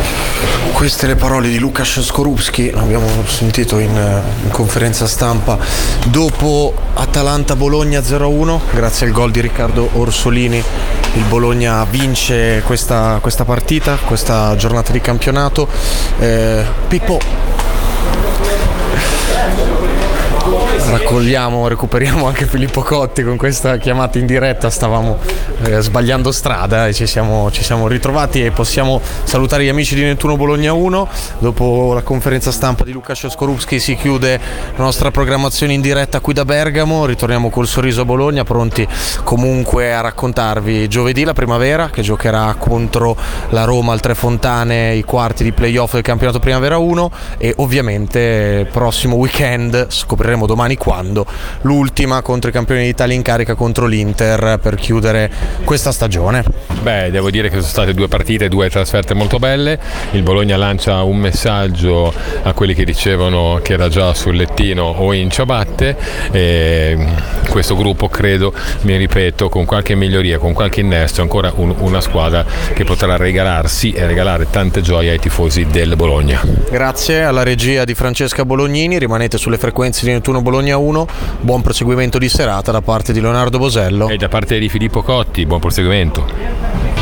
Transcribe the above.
Queste le parole di Łukasz Skorupski, l'abbiamo sentito in conferenza stampa dopo Atalanta-Bologna 0-1, grazie al gol di Riccardo Orsolini il Bologna vince questa partita, questa giornata di campionato. Pippo, recuperiamo anche Filippo Cotti con questa chiamata in diretta, stavamo sbagliando strada e ci siamo ritrovati e possiamo salutare gli amici di Nettuno Bologna 1. Dopo la conferenza stampa di Łukasz Skorupski si chiude la nostra programmazione in diretta qui da Bergamo, ritorniamo col sorriso a Bologna, pronti comunque a raccontarvi giovedì la Primavera che giocherà contro la Roma al Tre Fontane i quarti di playoff del campionato Primavera 1 e ovviamente prossimo weekend, scopriremo domani quando, l'ultima contro i campioni d'Italia in carica contro l'Inter per chiudere questa stagione. Beh, devo dire che sono state 2 partite, 2 trasferte molto belle. Il Bologna lancia un messaggio a quelli che dicevano che era già sul lettino o in ciabatte, e questo gruppo credo, mi ripeto, con qualche miglioria, con qualche innesto, è ancora una squadra che potrà regalarsi e regalare tante gioie ai tifosi del Bologna. Grazie alla regia di Francesca Bolognini, rimanete sulle frequenze di Nettuno Bologna 1, buon proseguimento di serata da parte di Leonardo Bosello e da parte di Filippo Cotti, buon proseguimento.